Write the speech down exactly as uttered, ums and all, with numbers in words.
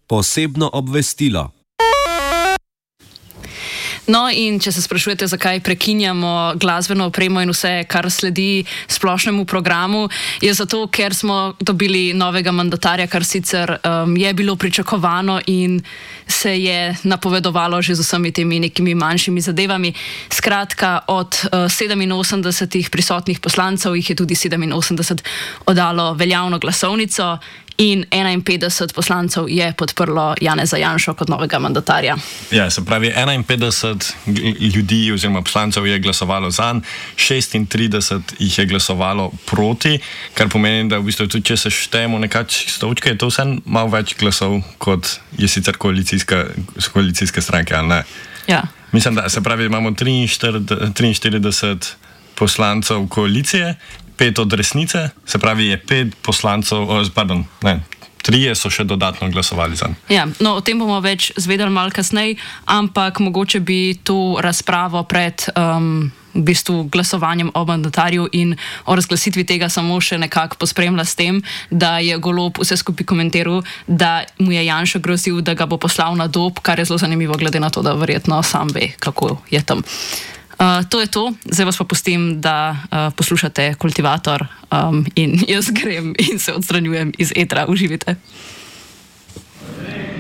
Posebno obvestilo. No, in če se sprašujete, zakaj prekinjamo glasbeno opremo in vse, kar sledi splošnemu programu, je zato, ker smo dobili novega mandatarja, kar sicer um, je bilo pričakovano in se je napovedovalo že z vsemi temi nekimi manjšimi zadevami. Skratka, od uh, sedeminosemdesetih prisotnih poslancev jih je tudi sedeminosemdeset oddalo veljavno glasovnico in enainpetdeset poslancev je podprlo Janeza Janšo kot novega mandatarja. Ja, se pravi, enainpetdeset ljudi oziroma poslancev je glasovalo zanj, šestintrideset jih je glasovalo proti, kar pomeni, da v bistvu tudi, če se štejemo nekakšne stolčke, je to vse malo več glasov, kot je sicer koalicijska, koalicijske stranke, ali ne? Ja. Mislim, da se pravi, imamo triinštirideset poslancev koalicije, pet od resnice, se pravi, je pet poslancev, oh, pardon, ne, trije so še dodatno glasovali za. Ja, no, o tem bomo več zvedeli malo kasneje, ampak mogoče bi tu razpravo pred um, v bistvu glasovanjem o mandatarju in o razglasitvi tega samo še nekako pospremila s tem, da je Golob vse skupaj komentiral, da mu je Janša grozil, da ga bo poslal na Dob, kar je zelo zanimivo, glede na to, da verjetno sam ve, kako je tam. Uh, to je to, zdaj vas pa pustim, da uh, poslušate Kultivator um, in jaz grem in se odstranjujem iz etra. Uživite.